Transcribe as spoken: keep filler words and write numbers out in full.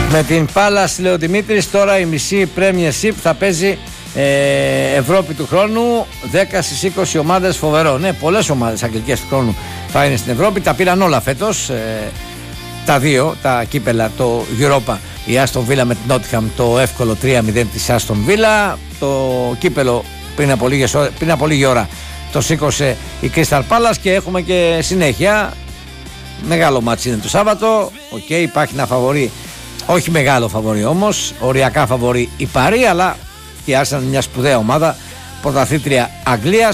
Με την Πάλας, λέει ο Δημήτρης, τώρα η μισή Premiership θα παίζει ε, Ευρώπη του χρόνου, δέκα στις είκοσι ομάδες, φοβερό. Ναι, πολλές ομάδες αγγλικές του χρόνου θα είναι στην Ευρώπη, τα πήραν όλα φέτος, ε, τα δύο, τα κύπελα, το Europa, η Aston Villa με την Nottingham, το εύκολο τρία μηδέν της Aston Villa, το κύπελο πριν από, λίγες, πριν από λίγη ώρα το σήκωσε η Crystal Palace και έχουμε και συνέχεια. Μεγάλο μάτς είναι το Σάββατο, οκ, okay, υπάρχει ένα φαβορί, όχι μεγάλο φαβορί όμως, οριακά φαβορί η Παρί, αλλά και η Arsenal μια σπουδαία ομάδα, πρωταθλήτρια Αγγλίας.